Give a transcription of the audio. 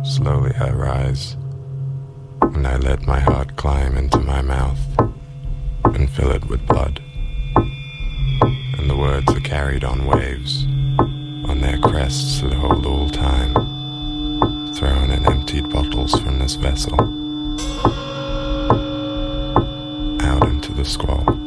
Slowly I rise, and I let my heart climb into my mouth and fill it with blood. And the words are carried on waves, on their crests that hold all time, thrown in emptied bottles from this vessel, out into the squall.